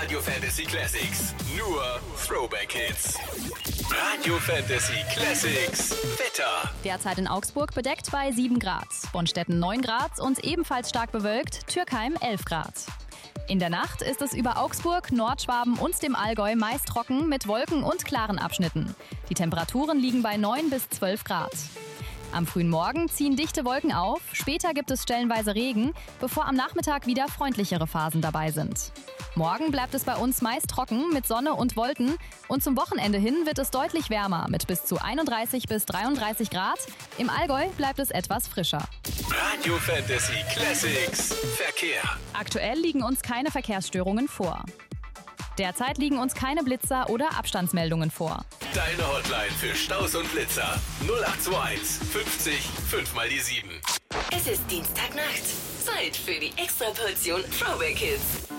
Radio Fantasy Classics. Nur Throwback Hits. Radio Fantasy Classics. Wetter. Derzeit in Augsburg bedeckt bei 7 Grad. Bonstetten 9 Grad und ebenfalls stark bewölkt. Türkheim 11 Grad. In der Nacht ist es über Augsburg, Nordschwaben und dem Allgäu meist trocken mit Wolken und klaren Abschnitten. Die Temperaturen liegen bei 9 bis 12 Grad. Am frühen Morgen ziehen dichte Wolken auf, später gibt es stellenweise Regen, bevor am Nachmittag wieder freundlichere Phasen dabei sind. Morgen bleibt es bei uns meist trocken mit Sonne und Wolken und zum Wochenende hin wird es deutlich wärmer mit bis zu 31 bis 33 Grad. Im Allgäu bleibt es etwas frischer. Radio Fantasy Classics. Verkehr. Aktuell liegen uns keine Verkehrsstörungen vor. Derzeit liegen uns keine Blitzer oder Abstandsmeldungen vor. Deine Hotline für Staus und Blitzer. 0821 50 5 mal die 7. Es ist Dienstagnacht. Zeit für die Extraportion Throwback Hits.